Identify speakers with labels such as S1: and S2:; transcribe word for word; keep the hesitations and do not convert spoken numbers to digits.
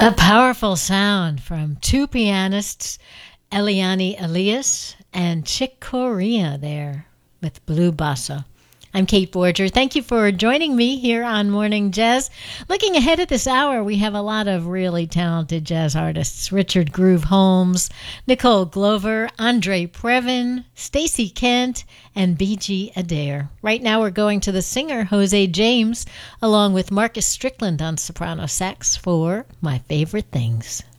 S1: A powerful sound from two pianists, Eliane Elias and Chick Corea there with Blue Bossa. I'm Kate Borger. Thank you for joining me here on Morning Jazz. Looking ahead at this hour, we have a lot of really talented jazz artists. Richard Groove Holmes, Nicole Glover, Andre Previn, Stacey Kent, and B G Adair. Right now we're going to the singer Jose James, along with Marcus Strickland on soprano sax for My Favorite Things.